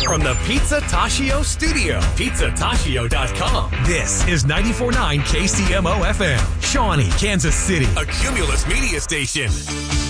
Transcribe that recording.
from the Pizza Tashio studio. PizzaTashio.com. This is 94.9 KCMO FM. Shawnee, Kansas City. A Cumulus media station.